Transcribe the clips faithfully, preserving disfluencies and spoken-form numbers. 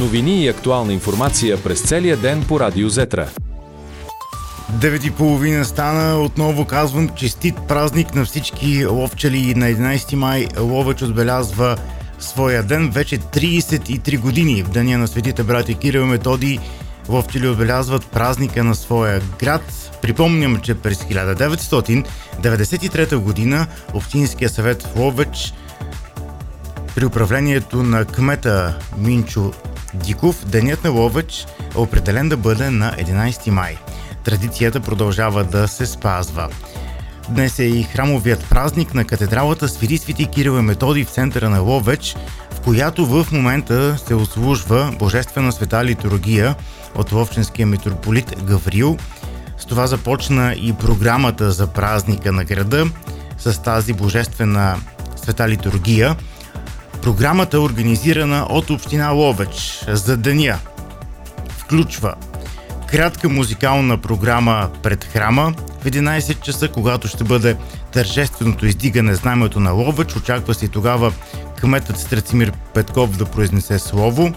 Новини и актуална информация през целия ден по Радио Зетра. девет и половина стана. Отново казвам честит празник на всички ловчели. На единайсети май Ловеч отбелязва своя ден. Вече трийсет и три години в деня на светите братя Кирил и Методий ловчели отбелязват празника на своя град. Припомням, че през хиляда деветстотин деветдесет и трета година Общинския съвет в Ловеч при управлението на кмета Минчо Диков, денят на Ловеч е определен да бъде на единайсети май. Традицията продължава да се спазва. Днес е и храмовият празник на катедралата Свети Свети Кирил и Методий в центъра на Ловеч, в която в момента се отслужва божествена света литургия от ловченския митрополит Гаврил. С това започна и програмата за празника на града с тази божествена света литургия. Програмата е организирана от община Ловеч за деня. Включва кратка музикална програма пред храма в единайсет часа, когато ще бъде тържественото издигане знамето на Ловеч. Очаква се и тогава кметът Страцимир Петков да произнесе слово.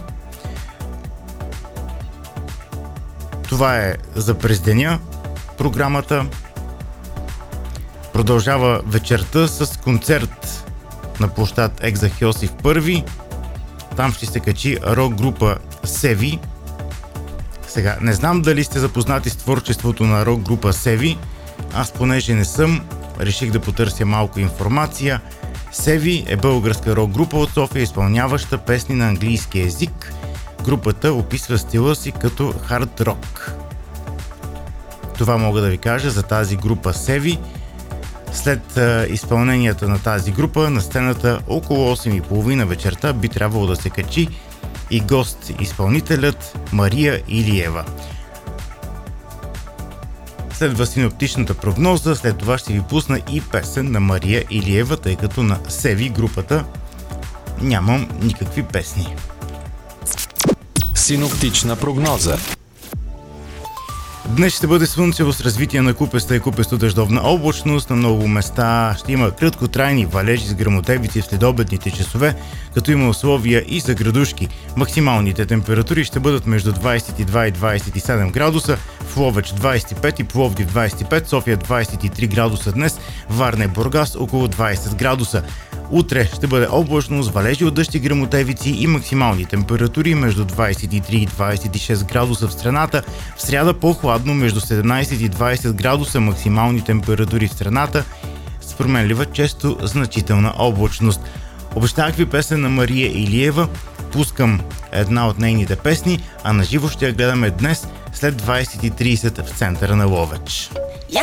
Това е за през деня програмата. Продължава вечерта с концерт на площад Екзарх Йосиф първи. Там ще се качи рок група Севи. Сега, не знам дали сте запознати с творчеството на рок група Севи. Аз, понеже не съм, реших да потърся малко информация. Севи е българска рок група от София, изпълняваща песни на английски език. Групата описва стила си като хард рок. Това мога да ви кажа за тази група Севи. След а, изпълненията на тази група на сцената около осем и половина вечерта би трябвало да се качи и гост-изпълнителят Мария Илиева. Следва синоптичната прогноза, след това ще ви пусна и песен на Мария Илиева, тъй като на Севи групата нямам никакви песни. Синоптична прогноза. Днес ще бъде слънчево с развитие на купеста и купесто-дъждовна облачност. На много места ще има краткотрайни валежи с гръмотевици в следобедните часове, като има условия и за градушки. Максималните температури ще бъдат между двайсет и два и двайсет и седем градуса, в Ловеч двайсет и пет и Пловдив двайсет и пет, София двайсет и три градуса днес, Варна и Бургас около двайсет градуса. Утре ще бъде облачно с валежи от дъжд и гръмотевици и максимални температури между двайсет и три и двайсет и шест градуса в страната. В сряда по-хладно между седемнайсет и двайсет градуса, максимални температури в страната с променлива, често значителна облачност. Обещах ви песен на Мария Илиева. Пускам една от нейните песни, а на живо ще я гледаме днес след двайсет и трийсет в центъра на Ловеч.